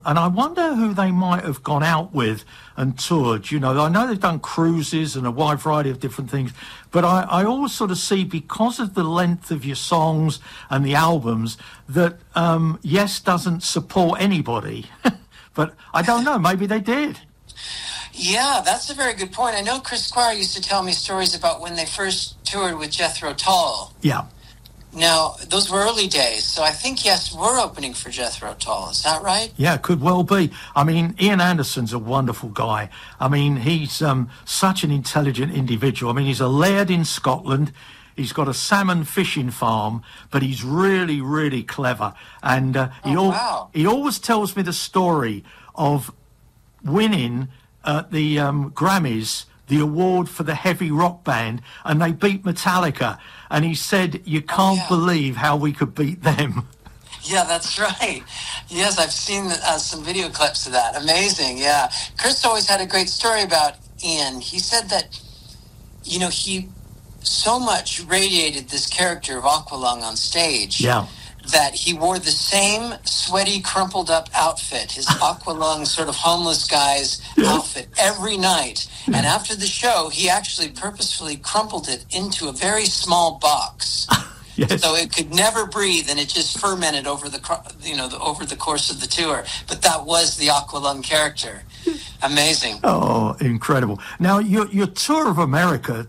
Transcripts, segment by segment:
And I wonder who they might have gone out with and toured. You know, I know they've done cruises and a wide variety of different things, but I always sort of see, because of the length of your songs and the albums, that Yes doesn't support anybody. But I don't know, maybe they did. Yeah, that's a very good point. I know Chris Squire used to tell me stories about when they first toured with Jethro Tull. Yeah. Now, those were early days, so I think Yes were opening for Jethro Tull. Is that right? Yeah, could well be. I mean, Ian Anderson's a wonderful guy. I mean, he's such an intelligent individual. I mean, he's a laird in Scotland. He's got a salmon fishing farm, but he's really, really clever. And he always tells me the story of winning at the Grammys the award for the heavy rock band, and they beat Metallica. And he said, you can't believe how we could beat them. Yeah, that's right. Yes, I've seen some video clips of that. Amazing, yeah. Chris always had a great story about Ian. He said that, you know, he so much radiated this character of Aqualung on stage. Yeah. That he wore the same sweaty, crumpled up outfit, his Aqualung sort of homeless guy's outfit, every night. And after the show, he actually purposefully crumpled it into a very small box. Yes. So it could never breathe, and it just fermented over over the course of the tour. But that was the Aqualung character. Amazing. Oh, incredible. Now, your tour of America,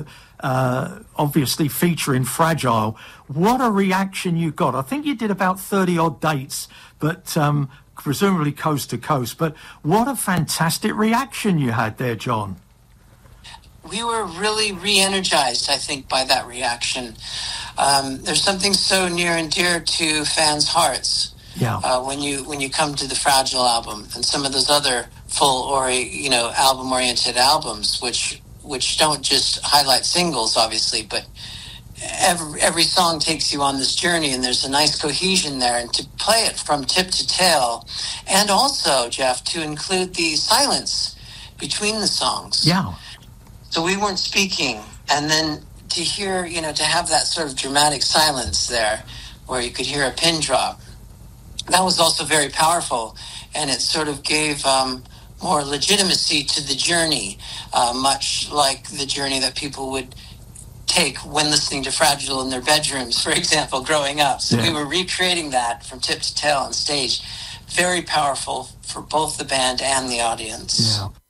obviously featuring Fragile, what a reaction you got. I think you did about 30-odd dates, but presumably coast to coast. But what a fantastic reaction you had there, John. We were really re-energized, I think, by that reaction. There's something so near and dear to fans' hearts when you come to the Fragile album and some of those other album-oriented albums, which don't just highlight singles, obviously, but every song takes you on this journey, and there's a nice cohesion there. And to play it from tip to tail, and also, Jeff, to include the silence between the songs. Yeah. So we weren't speaking, and then to hear, to have that sort of dramatic silence there, where you could hear a pin drop, that was also very powerful, and it sort of gave more legitimacy to the journey, much like the journey that people would take when listening to Fragile in their bedrooms, for example, growing up. So we were recreating that from tip to tail on stage. Very powerful for both the band and the audience. Yeah.